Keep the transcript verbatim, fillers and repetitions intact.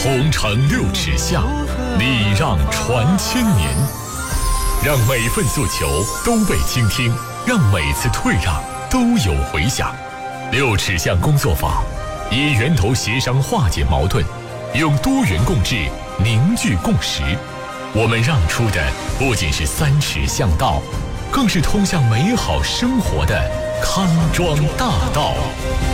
同城六尺巷，礼让传千年。让每份诉求都被倾听，让每次退让都有回响。六尺巷工作坊以源头协商化解矛盾，用多元共治凝聚共识。我们让出的不仅是三尺巷道，更是通向美好生活的康庄大道。